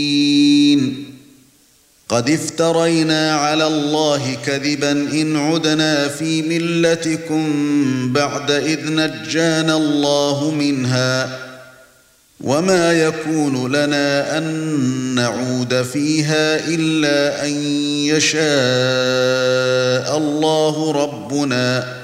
قد افترينا على الله كذبا إن عدنا في ملتكم بعد إذ نجانا الله منها وما يكون لنا أن نعود فيها إلا أن يشاء الله ربنا